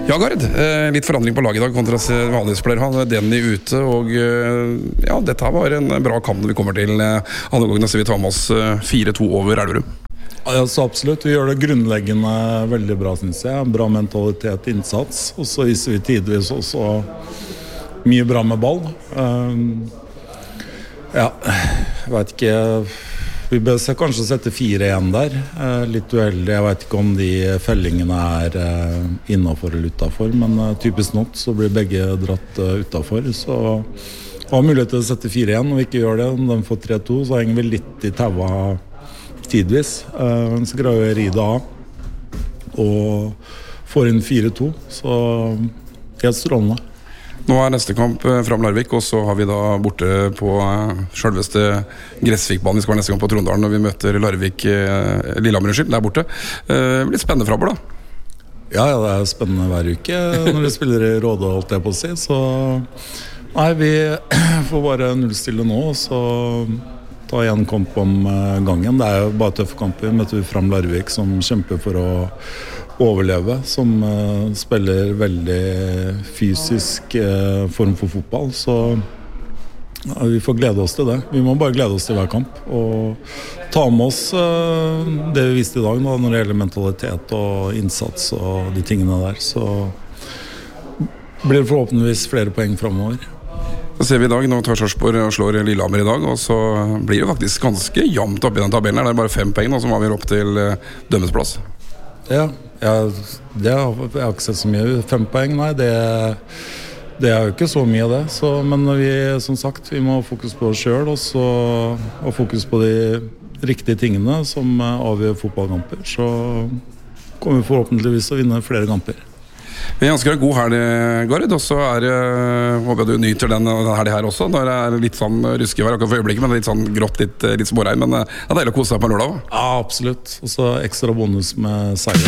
Ja, Gard. Litt forandring på laget I dag kontra vanligvis pleier han. Denny ute, og ja, dette her var en bra kamp når vi kommer til andre gangen, så vi tar med oss 4-2 over Elverum. Ja, så absolutt. Vi gjør det grunnleggende veldig bra, synes jeg. Bra mentalitet, innsats. Og så viser vi tidvis også mye bra med ball. Ja, jeg vet ikke. Vi bør kanskje sette 4-1 der. Litt uheldig. Jeg vet ikke om de fellingene innenfor eller utenfor, men typisk nok så blir begge dratt utenfor. Så har mulighet til å sette 4-1. Når vi ikke gjør det, om de får 3-2, så henger vi litt I taua tidvis. Så greier vi å ri det av og får inn 4-2. Så helt strålende. Nå neste kamp Fram Larvik, og så har vi da borte på selveste Gressvikbanen. Vi skal være neste kamp på Trondalen når vi møter Larvik, Lillehammer, der borte. Litt spennende framover da. Ja, det spennende hver uke når vi spiller I Råde, holdt jeg på å si. Så nei, vi får bare nullstille nå, og så ta igjen kamp om gangen. Det jo bare tøffe kamper. Møter vi Fram Larvik som kjemper for å overleve, som spiller veldig fysisk form for fotball, så ja, vi får glede oss til det. Vi må bare glede oss til hver kamp og ta med oss det vi viste I dag da, når det gjelder mentalitet og innsats og de tingene der, så blir det forhåpentligvis flere poeng fremover. Så ser vi I dag, nå tar Sarpsborg og slår Lillehammer I dag, og så blir det faktisk ganske jevnt opp I den tabellen her. Det bare 5 poeng nå som avgjør opp til dømmesplass. Ja, det har jeg ikke sett så mye. 5 poeng, nei, det jo ikke så mye det. Så, men vi, som sagt, vi må ha fokus på oss selv, og så ha fokus på de riktige tingene som avgjør fotballkamper. Så kommer vi forhåpentligvis å vinne flere kamper. Vi ønsker deg god helg, Gard, og så håper jeg du nyter den helg her også. Når det litt sånn ruskevær akkurat for øyeblikket, men litt sånn grått, litt småregn, men det deilig å kose deg på lørdag. Ja, absolutt. Og så ekstra bonus med seier.